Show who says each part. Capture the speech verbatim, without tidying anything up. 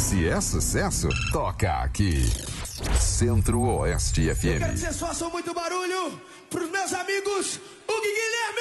Speaker 1: Se é sucesso, toca aqui. Centro-Oeste F M.
Speaker 2: Eu quero que vocês façam muito barulho pros meus amigos, o Guilherme.